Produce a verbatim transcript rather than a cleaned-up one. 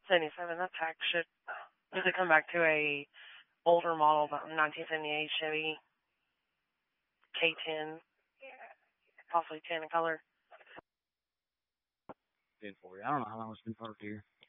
seventy-seven. That tax should usually come back to a older model, about nineteen seventy-eight Chevy K ten, possibly ten in color. ten forty. I don't know how long it's been parked here.